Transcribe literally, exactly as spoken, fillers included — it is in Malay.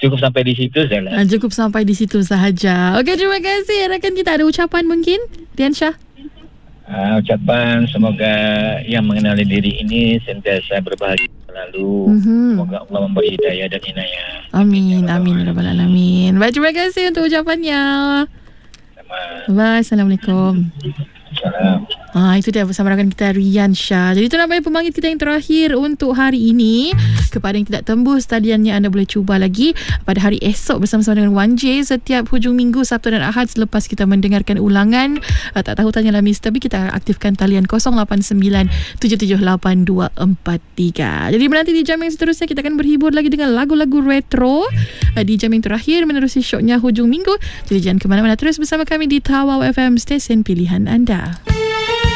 cukup sampai di situ sajalah. Uh, cukup sampai di situ sahaja. Okey, terima kasih. Rakan kita ada ucapan mungkin? Dian Shah. Uh, ucapan semoga yang mengenali diri ini sentiasa berbahagia selalu. Mm-hmm. Semoga Allah memberi hidayah dan inayah. Amin, amin, rabbal alamin. Baik, terima kasih untuk ucapannya. Sama. Bye, Assalamualaikum. Salam. Ah, itu dia bersama rakan kita Rian Shah. Jadi itu nampaknya pemangit kita yang terakhir untuk hari ini. Kepada yang tidak tembus taliannya, anda boleh cuba lagi pada hari esok bersama-sama dengan Wan J setiap hujung minggu, Sabtu dan Ahad selepas kita mendengarkan ulangan. Uh, tak tahu tanyalah Mister B, kita aktifkan talian kosong lapan sembilan tujuh tujuh lapan dua empat tiga. Jadi menanti di jam yang seterusnya kita akan berhibur lagi dengan lagu-lagu retro uh, di jam yang terakhir menerusi syoknya hujung minggu. Jadi jangan ke mana-mana, terus bersama kami di Tawau F M, stesen pilihan anda.